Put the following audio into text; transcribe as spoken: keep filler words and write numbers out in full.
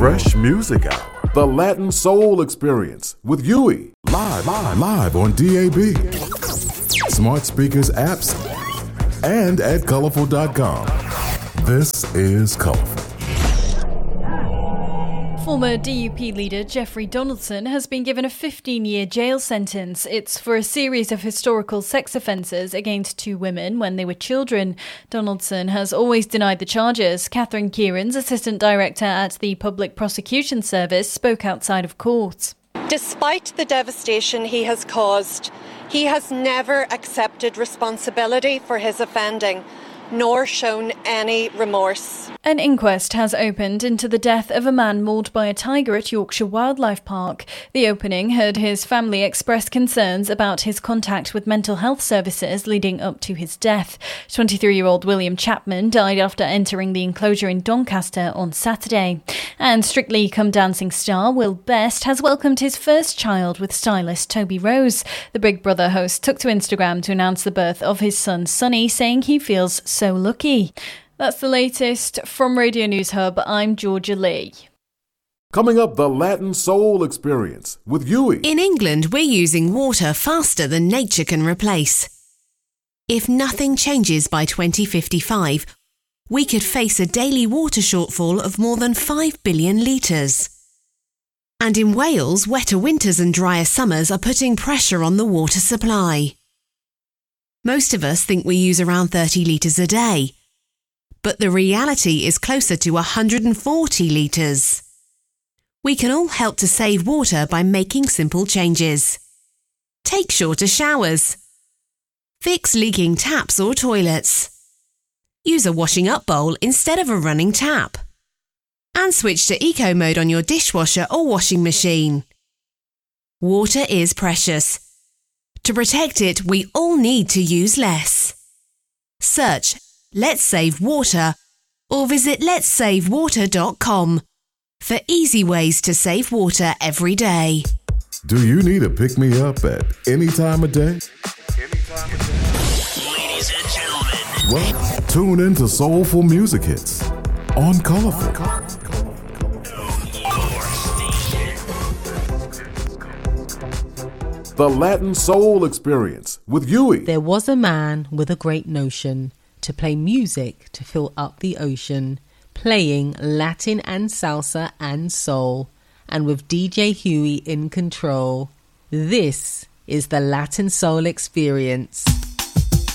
Fresh Music Hour, the Latin Soul Experience with Yui. Live, live, live on D A B, smart speakers, apps, and at colorful dot com. This is Colorful. Former D U P leader Jeffrey Donaldson has been given a fifteen-year jail sentence. It's for a series of historical sex offences against two women when they were children. Donaldson has always denied the charges. Catherine Kieran's assistant director at the Public Prosecution Service spoke outside of court. Despite the devastation he has caused, he has never accepted responsibility for his offending, nor shown any remorse. An inquest has opened into the death of a man mauled by a tiger at Yorkshire Wildlife Park. The opening heard his family express concerns about his contact with mental health services leading up to his death. twenty-three-year-old William Chapman died after entering the enclosure in Doncaster on Saturday. And Strictly Come Dancing star Will Best has welcomed his first child with stylist Toby Rose. The Big Brother host took to Instagram to announce the birth of his son Sonny, saying he feels so lucky. That's the latest from Radio News Hub. I'm Georgia Lee. Coming up, the Latin Soul Experience with Yui. In England, we're using water faster than nature can replace. If nothing changes by twenty fifty-five, we could face a daily water shortfall of more than five billion litres. And in Wales, wetter winters and drier summers are putting pressure on the water supply. Most of us think we use around thirty litres a day, but the reality is closer to one hundred forty litres. We can all help to save water by making simple changes. Take shorter showers. Fix leaking taps or toilets. Use a washing up bowl instead of a running tap. And switch to eco mode on your dishwasher or washing machine. Water is precious. To protect it, we all need to use less. Search Let's Save Water or visit lets save water dot com for easy ways to save water every day. Do you need a pick-me-up at any time of day? Ladies and gentlemen. Well, tune in to Soulful Music Hits on Colorful. The Latin Soul Experience with Yui. There was a man with a great notion to play music to fill up the ocean, playing Latin and salsa and soul, and with D J Huey in control. This is the Latin Soul Experience.